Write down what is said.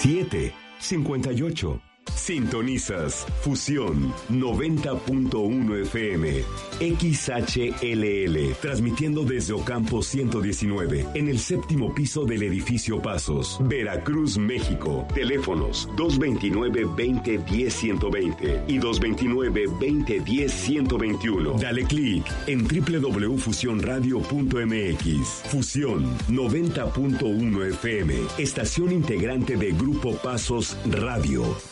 758. Sintonizas Fusión 90.1 FM XHLL, transmitiendo desde Ocampo 119 en el séptimo piso del edificio Pasos, Veracruz, México. Teléfonos 229-2010-120 y 229-2010-121. Dale clic en www.fusionradio.mx. Fusión 90.1 FM, estación integrante de Grupo Pasos Radio.